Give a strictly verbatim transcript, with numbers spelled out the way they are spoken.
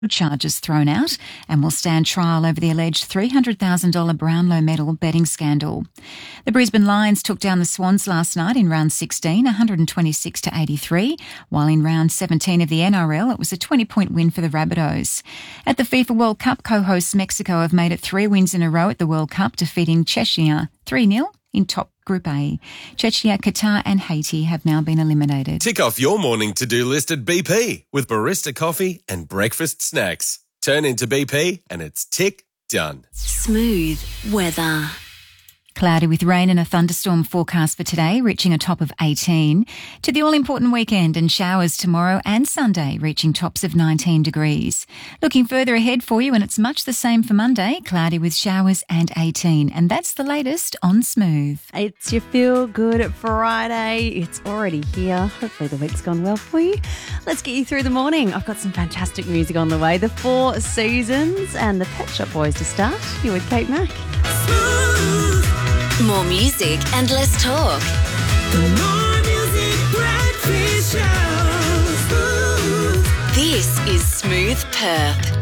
charges thrown out and will stand trial over the alleged three hundred thousand dollars Brownlow medal betting scandal. The Brisbane Lions took down the Swans last night in round sixteen, one hundred twenty-six to eighty-three, while in round seventeen of the N R L it was a twenty-point win for the Rabbitohs. At the FIFA World Cup, co-hosts Mexico have made it three wins in a row at the World Cup, defeating Czechia three nil in top Group A. Czechia, Qatar and Haiti have now been eliminated. Tick off your morning to-do list at B P with barista coffee and breakfast snacks. Turn into B P and it's tick done. Smooth weather. Cloudy with rain and a thunderstorm forecast for today, reaching a top of eighteen. To the all-important weekend and showers tomorrow and Sunday, reaching tops of nineteen degrees. Looking further ahead for you, and it's much the same for Monday, cloudy with showers and eighteen. And that's the latest on Smooth. It's your Feel Good Friday. It's already here. Hopefully the week's gone well for you. Let's get you through the morning. I've got some fantastic music on the way. The Four Seasons and the Pet Shop Boys to start. You're with Kate Mack. More music and less talk. More music, breakfast show. This is Smooth Perp.